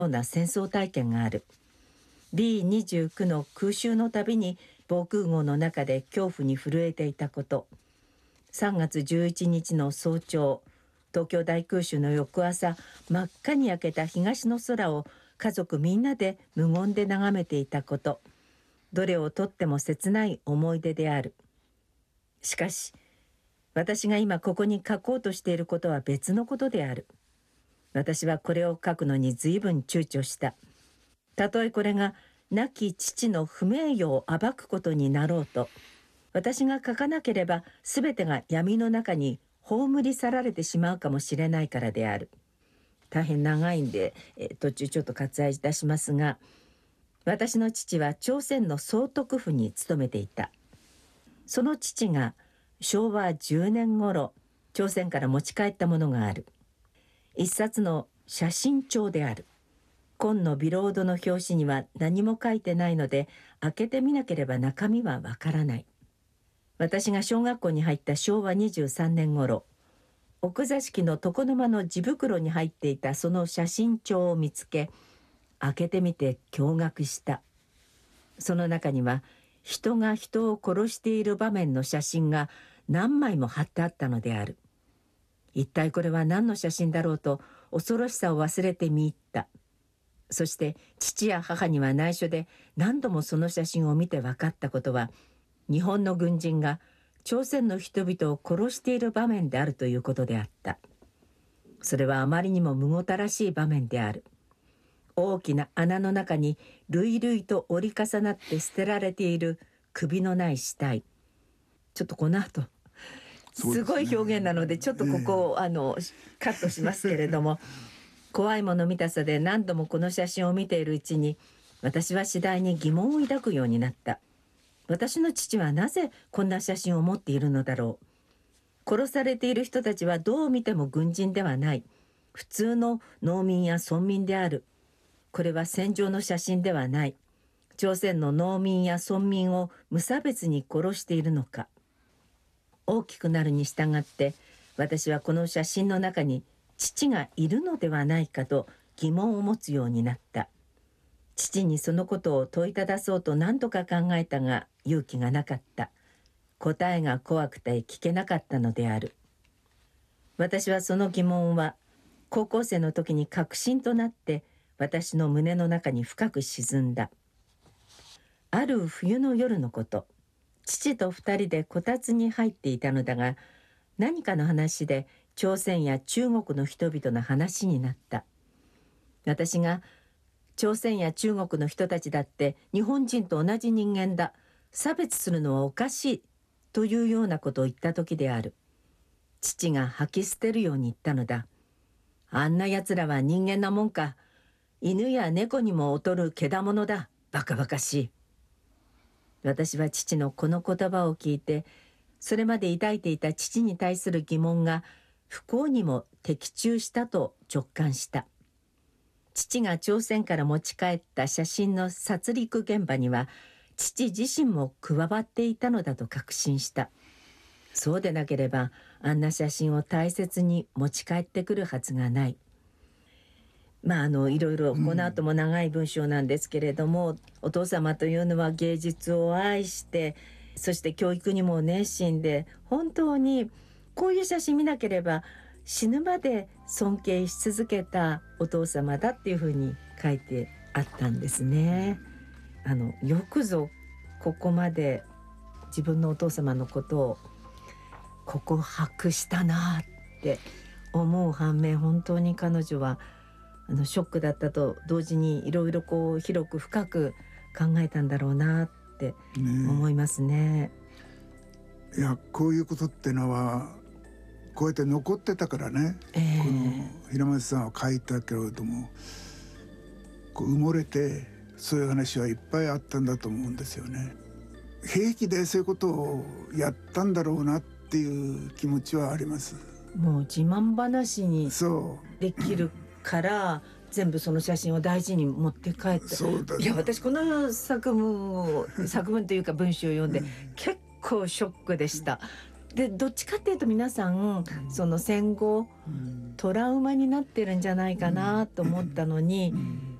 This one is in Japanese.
うな戦争体験がある。 B29 の空襲のたびに防空壕の中で恐怖に震えていたこと、3月11日の早朝、東京大空襲の翌朝、真っ赤に焼けた東の空を家族みんなで無言で眺めていたこと、どれをとっても切ない思い出である。しかし私が今ここに書こうとしていることは別のことである。私はこれを書くのに随分躊躇した。たとえこれが亡き父の不名誉を暴くことになろうと、私が書かなければ全てが闇の中に葬り去られてしまうかもしれないからである。大変長いんで、途中ちょっと割愛いたしますが、私の父は朝鮮の総督府に勤めていた。その父が昭和10年頃朝鮮から持ち帰ったものがある。一冊の写真帳である。紺のビロードの表紙には何も書いてないので、開けてみなければ中身はわからない。私が小学校に入った昭和23年頃、奥座敷の床の間の地袋に入っていたその写真帳を見つけ、開けてみて驚愕した。その中には人が人を殺している場面の写真が何枚も貼ってあったのである。一体これは何の写真だろうと恐ろしさを忘れて見入った。そして父や母には内緒で何度もその写真を見て分かったことは、日本の軍人が朝鮮の人々を殺している場面であるということであった。それはあまりにもむごたらしい場面である。大きな穴の中に類々と折り重なって捨てられている首のない死体。ちょっとこの後すごい表現なのでちょっとここをカットしますけれども、怖いもの見たさで何度もこの写真を見ているうちに、私は次第に疑問を抱くようになった。私の父はなぜこんな写真を持っているのだろう。殺されている人たちはどう見ても軍人ではない。普通の農民や村民である。これは戦場の写真ではない。朝鮮の農民や村民を無差別に殺しているのか。大きくなるに従って私はこの写真の中に父がいるのではないかと疑問を持つようになった。父にそのことを問いただそうと何度か考えたが勇気がなかった。答えが怖くて聞けなかったのである。私はその疑問は高校生の時に確信となって私の胸の中に深く沈んだ。ある冬の夜のこと、父と2人でこたつに入っていたのだが、何かの話で朝鮮や中国の人々の話になった。私が朝鮮や中国の人たちだって日本人と同じ人間だ、差別するのはおかしいというようなことを言った時である。父が吐き捨てるように言ったのだ。あんなやつらは人間なもんか。犬や猫にも劣るけだものだ。バカバカしい。私は父のこの言葉を聞いて、それまで抱いていた父に対する疑問が不幸にも的中したと直感した。父が朝鮮から持ち帰った写真の殺戮現場には父自身も加わっていたのだと確信した。そうでなければあんな写真を大切に持ち帰ってくるはずがない。いろいろこの後も長い文章なんですけれども、お父様というのは芸術を愛して、そして教育にも熱心で、本当にこういう写真見なければ死ぬまで尊敬し続けたお父様だっていうふうに書いてあったんですね。よくぞここまで自分のお父様のことを告白したなって思う反面、本当に彼女はショックだったと同時にいろいろ広く深く考えたんだろうなって思いますね。 いや、こういうことってのはこうやって残ってたからね、この平松さんは書いたけれども、埋もれてそういう話はいっぱいあったんだと思うんですよね。平気でそういうことをやったんだろうなっていう気持ちはあります。 もう自慢話にできるから全部その写真を大事に持って帰って、いや、私この作文というか文章を読んで、結構ショックでした。 でどっちかっていうと皆さんその戦後トラウマになってるんじゃないかなと思ったのに、